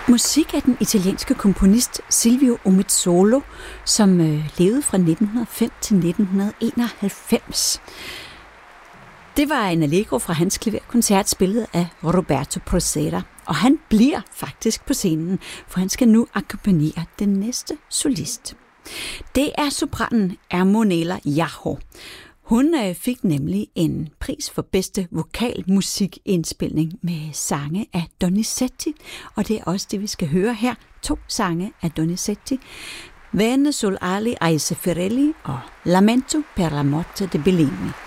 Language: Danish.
Musik af den italienske komponist Silvio Umezzolo, som levede fra 1905 til 1991. Det var en allegro fra hans klaverkoncert, spillet af Roberto Procera, og han bliver faktisk på scenen, for han skal nu akkompagnere den næste solist. Det er sopranen Ermonela Jaho. Hun fik nemlig en pris for bedste vokalmusikindspilning med sange af Donizetti, og det er også det, vi skal høre her. 2 sange af Donizetti. Venne sul ali ai Zeffirelli og Lamento per la morte di Bellini.